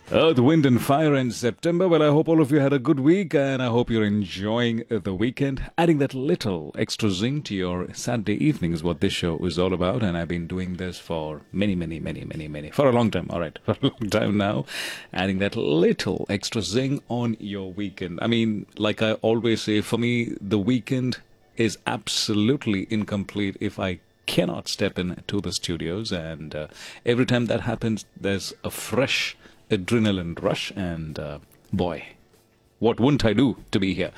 Earth, Wind, and Fire in September. Well, I hope all of you had a good week and I hope you're enjoying the weekend. Adding that little extra zing to your Saturday evening is what this show is all about. And I've been doing this for for a long time. All right, for a long time now. Adding that little extra zing on your weekend. I mean, like I always say, for me, the weekend is absolutely incomplete if I cannot step into the studios. And every time that happens, there's a fresh adrenaline rush, and boy, what wouldn't I do to be here?